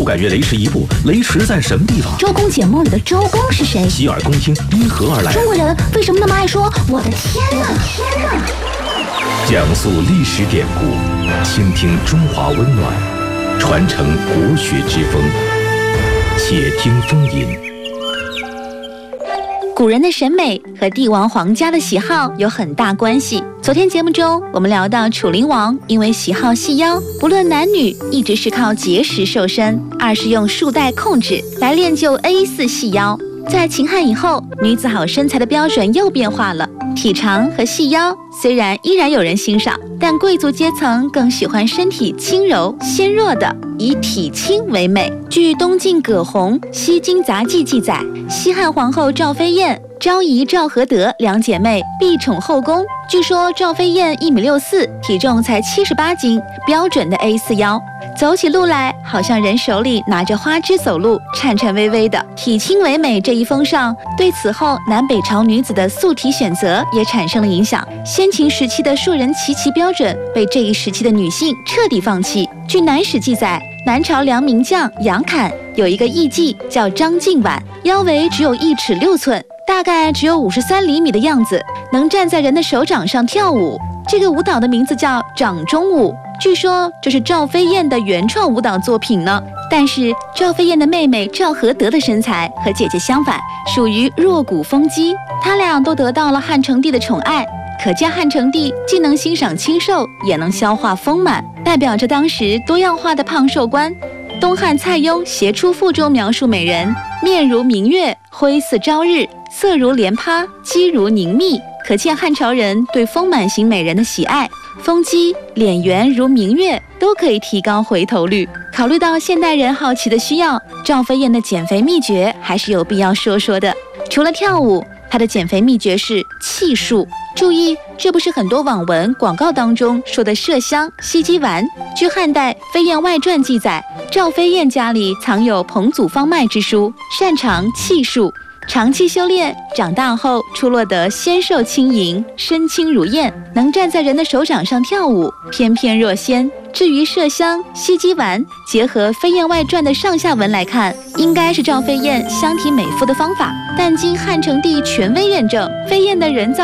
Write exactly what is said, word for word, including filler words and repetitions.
就感觉雷池一步，雷池在什么地方？ 周公解梦里的周公是谁？ 洗耳恭听，因何而来？ 中国人为什么那么爱说我的天哪？天哪！ 讲述历史典故，倾听中华温暖，传承国学之风。且听风吟。 古人的审美和帝王皇家的喜好有很大关系。昨天节目中，我们聊到楚灵王因为喜好细腰，不论男女，一直是靠节食瘦身，二是用束带控制来练就 A 四 细腰。在秦汉以后，女子好身材的标准又变化了，体长和细腰虽然依然有人欣赏，但贵族阶层更喜欢身体轻柔纤弱的，以体轻为美。据东晋葛洪《西京杂记》记载，西汉皇后赵飞燕、昭仪赵合德两姐妹必宠后宫。据说赵飞燕一米六四，体重才七十八斤，标准的 A 四 腰，走起路来好像人手里拿着花枝走路，颤颤巍巍的。体轻为美这一风尚，对此后南北朝女子的素体选择也产生了影响。先秦时期的硕人齐齐标准被这一时期的女性彻底放弃。据南史记载，南朝梁名将杨侃有一个艺妓叫张静婉，腰围只有一尺六寸，大概只有五十三厘米的样子，能站在人的手掌上跳舞。这个舞蹈的名字叫掌中舞，据说这是赵飞燕的原创舞蹈作品呢。但是赵飞燕的妹妹赵合德的身材和姐姐相反，属于弱骨丰肌，她俩都得到了汉成帝的宠爱。可见汉成帝既能欣赏清瘦，也能消化丰满，代表着当时多样化的胖瘦观。东汉蔡邕《协出赋》中描述美人面如明月，辉似朝日，色如莲葩，肌如凝蜜，可见汉朝人对丰满型美人的喜爱。丰肌、脸圆如明月都可以提高回头率。考虑到现代人好奇的需要，赵飞燕的减肥秘诀还是有必要说说的。除了跳舞，她的减肥秘诀是气数。注意，这不是很多网文广告当中说的麝香、西鸡丸。据汉代《飞燕外传》记载，赵飞燕家里藏有彭祖方脉之书，擅长气数。长期修炼，长大后出落得纤瘦轻盈，身轻如燕，能站在人的手掌上跳舞，翩翩若仙。至于麝香、西鸡丸，结合《飞燕外传》的上下文来看，应该是赵飞燕相体美肤的方法。但经汉成帝权威认证，飞燕的人造